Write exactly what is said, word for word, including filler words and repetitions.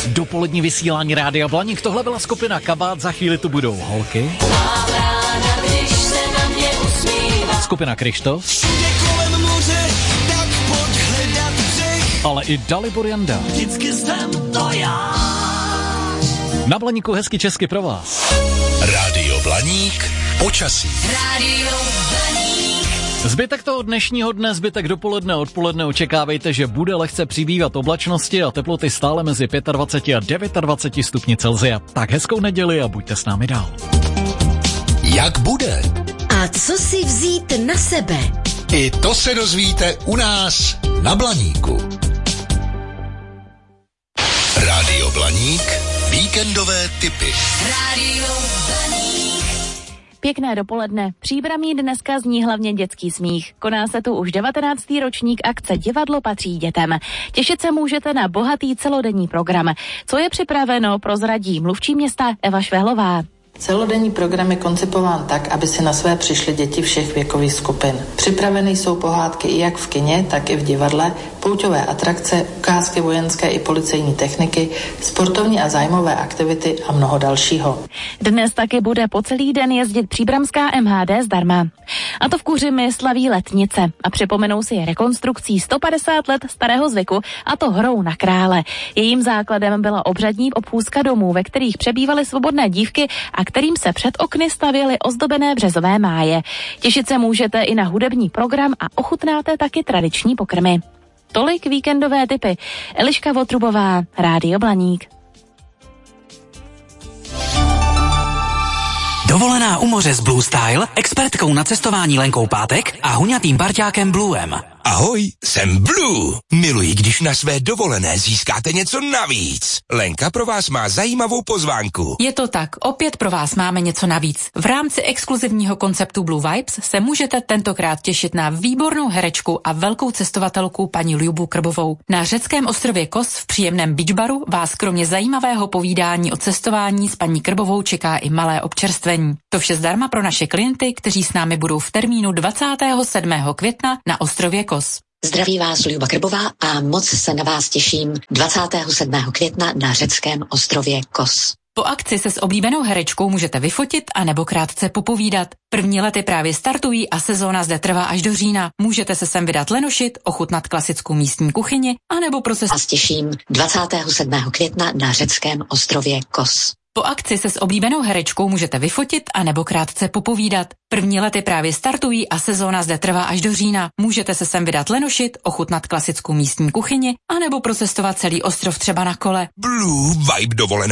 Dopolední vysílání Rádia Blaník. Tohle byla skupina Kabát, za chvíli tu budou holky. Skupina Krištof. Ale i Dalibor Janda. Vždycky jsem to já. Na Blaníku hezky česky pro vás. Rádio Blaník, počasí. Rádio Blaník. Zbytek toho dnešního dne, zbytek dopoledne a odpoledne očekávejte, že bude lehce přibývat oblačnosti a teploty stále mezi dvacet pět a dvacet devět stupni Celsia. Tak hezkou neděli a buďte s námi dál. Jak bude? A co si vzít na sebe? I to se dozvíte u nás na Blaníku. Rádio Blaník, víkendové tipy. Rádio Blaník. Pěkné dopoledne. Příbramí dneska zní hlavně dětský smích. Koná se tu už devatenáctý ročník akce Divadlo patří dětem. Těšit se můžete na bohatý celodenní program. Co je připraveno, prozradí mluvčí města Eva Švehlová. Celodenní program je koncipován tak, aby si na své přišly děti všech věkových skupin. Připraveny jsou pohádky i jak v kině, tak i v divadle, pouťové atrakce, ukázky vojenské i policejní techniky, sportovní a zájmové aktivity a mnoho dalšího. Dnes taky bude po celý den jezdit příbramská M H D zdarma. A to v Kuřimi slaví letnice a připomenou si rekonstrukcí sto padesát let starého zvyku, a to hrou na krále. Jejím základem byla obřadní obchůzka domů, ve kterých přebývaly svobodné dívky a kterým se před okny stavěly ozdobené březové máje. Těšit se můžete i na hudební program a ochutnáte taky tradiční pokrmy. Tolik víkendové tipy. Eliška Votrubová, Rádio Blaník. Dovolená u moře s Blue Style, expertkou na cestování Lenkou Pátek a huňatým parťákem Bluem. Ahoj, jsem Blue. Miluji, když na své dovolené získáte něco navíc. Lenka pro vás má zajímavou pozvánku. Je to tak, opět pro vás máme něco navíc. V rámci exkluzivního konceptu Blue Vibes se můžete tentokrát těšit na výbornou herečku a velkou cestovatelku paní Ljubu Krbovou. Na řeckém ostrově Kos v příjemném beach baru vás kromě zajímavého povídání o cestování s paní Krbovou čeká i malé občerstvení. To vše zdarma pro naše klienty, kteří s námi budou v termínu dvacátého sedmého května na ostrově Kos. Zdraví vás Ljuba Krbová a moc se na vás těším dvacátého sedmého května na řeckém ostrově Kos. Po akci se s oblíbenou herečkou můžete vyfotit a nebo krátce popovídat. První lety právě startují a sezóna zde trvá až do října. Můžete se sem vydat lenošit, ochutnat klasickou místní kuchyni a nebo proces... Vás těším dvacátého sedmého května na řeckém ostrově Kos. Po akci se s oblíbenou herečkou můžete vyfotit a nebo krátce popovídat. První lety právě startují a sezóna zde trvá až do října. Můžete se sem vydat lenošit, ochutnat klasickou místní kuchyni a nebo procestovat celý ostrov třeba na kole. Blue Vibe dovolená